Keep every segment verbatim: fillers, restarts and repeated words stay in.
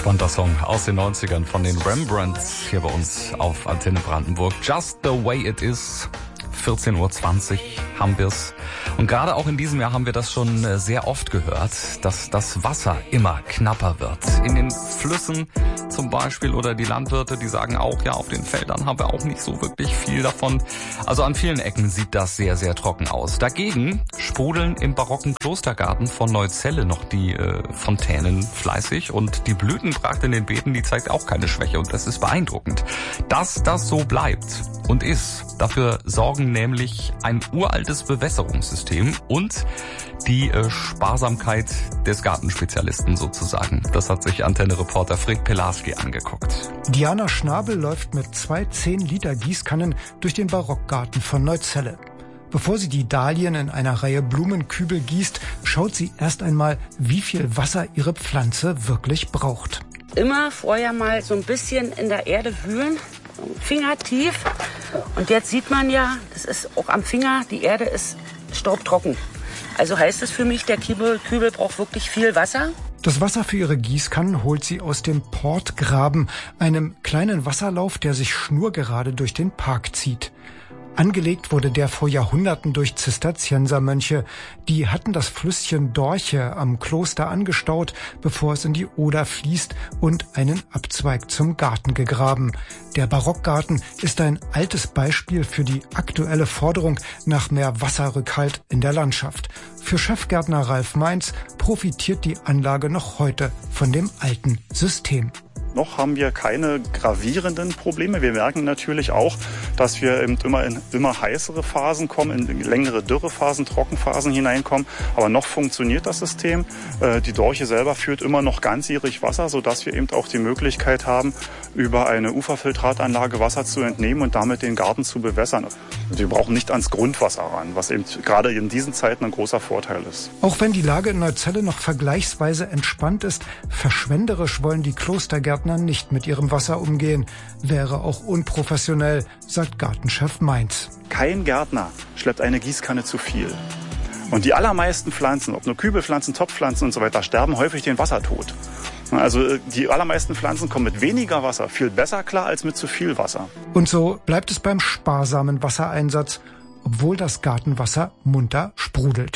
Spannender Song aus den neunzigern von den Rembrandts hier bei uns auf Antenne Brandenburg. Just the way it is. vierzehn Uhr zwanzig haben wir's. Und gerade auch in diesem Jahr haben wir das schon sehr oft gehört, dass das Wasser immer knapper wird. In den Flüssen zum Beispiel oder die Landwirte, die sagen auch, ja, auf den Feldern haben wir auch nicht so wirklich viel davon. Also an vielen Ecken sieht das sehr, sehr trocken aus. Dagegen sprudeln im barocken Klostergarten von Neuzelle noch die äh, Fontänen fleißig und die Blütenpracht in den Beeten, die zeigt auch keine Schwäche und das ist beeindruckend. Dass das so bleibt und ist, dafür sorgen nämlich ein uraltes Bewässerungssystem und die äh, Sparsamkeit des Gartenspezialisten sozusagen. Das hat sich Antenne-Reporter Frick Pelarski angeguckt. Diana Schnabel läuft mit zwei zehn Liter Gießkannen durch den Barockgarten von Neuzelle. Bevor sie die Dahlien in einer Reihe Blumenkübel gießt, schaut sie erst einmal, wie viel Wasser ihre Pflanze wirklich braucht. Immer vorher mal so ein bisschen in der Erde wühlen, fingertief. Und jetzt sieht man ja, das ist auch am Finger, die Erde ist staubtrocken. Also heißt es für mich, der Kübel, Kübel braucht wirklich viel Wasser. Das Wasser für ihre Gießkannen holt sie aus dem Portgraben, einem kleinen Wasserlauf, der sich schnurgerade durch den Park zieht. Angelegt wurde der vor Jahrhunderten durch Zisterziensermönche. Die hatten das Flüsschen Dorche am Kloster angestaut, bevor es in die Oder fließt, und einen Abzweig zum Garten gegraben. Der Barockgarten ist ein altes Beispiel für die aktuelle Forderung nach mehr Wasserrückhalt in der Landschaft. Für Chefgärtner Ralf Mainz profitiert die Anlage noch heute von dem alten System. Noch haben wir keine gravierenden Probleme. Wir merken natürlich auch, dass wir eben immer in immer heißere Phasen kommen, in längere Dürrephasen, Trockenphasen hineinkommen. Aber noch funktioniert das System. Die Dorche selber führt immer noch ganzjährig Wasser, sodass wir eben auch die Möglichkeit haben, über eine Uferfiltratanlage Wasser zu entnehmen und damit den Garten zu bewässern. Wir brauchen nicht ans Grundwasser ran, was eben gerade in diesen Zeiten ein großer Vorteil ist. Auch wenn die Lage in Neuzelle noch vergleichsweise entspannt ist, verschwenderisch wollen die Klostergärtner nicht mit ihrem Wasser umgehen. Wäre auch unprofessionell, sagt Gartenchef Mainz. Kein Gärtner schleppt eine Gießkanne zu viel. Und die allermeisten Pflanzen, ob nur Kübelpflanzen, Topfpflanzen und so weiter, sterben häufig den Wassertod. Also die allermeisten Pflanzen kommen mit weniger Wasser viel besser klar als mit zu viel Wasser. Und so bleibt es beim sparsamen Wassereinsatz, obwohl das Gartenwasser munter sprudelt.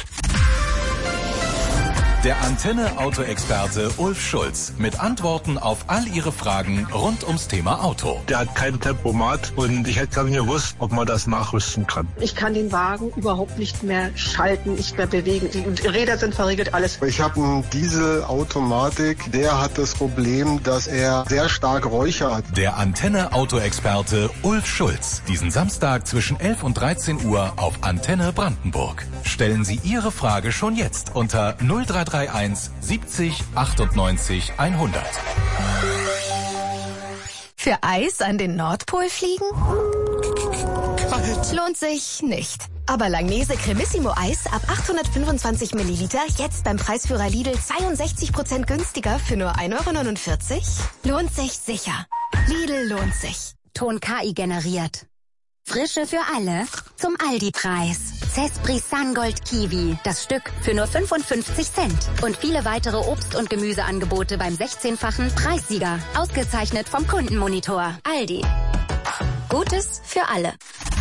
Der Antenne-Auto-Experte Ulf Schulz mit Antworten auf all Ihre Fragen rund ums Thema Auto. Der hat kein Tempomat und ich hätte gar nicht gewusst, ob man das nachrüsten kann. Ich kann den Wagen überhaupt nicht mehr schalten, nicht mehr bewegen. Die Räder sind verriegelt, alles. Ich habe einen Dieselautomatik, der hat das Problem, dass er sehr stark räuchert. Der Antenne-Auto-Experte Ulf Schulz. Diesen Samstag zwischen elf und dreizehn Uhr auf Antenne Brandenburg. Stellen Sie Ihre Frage schon jetzt unter null drei drei eins siebzig achtundneunzig hundert. Für Eis an den Nordpol fliegen? Kalt. Lohnt sich nicht. Aber Langnese Cremissimo Eis ab achthundertfünfundzwanzig Milliliter jetzt beim Preisführer Lidl zweiundsechzig Prozent günstiger für nur ein Euro neunundvierzig? Lohnt sich sicher. Lidl lohnt sich. Ton K I generiert. Frische für alle zum Aldi-Preis. Cespri Sungold Kiwi, das Stück für nur fünfundfünfzig Cent. Und viele weitere Obst- und Gemüseangebote beim sechzehnfachen Preissieger. Ausgezeichnet vom Kundenmonitor. Aldi. Gutes für alle.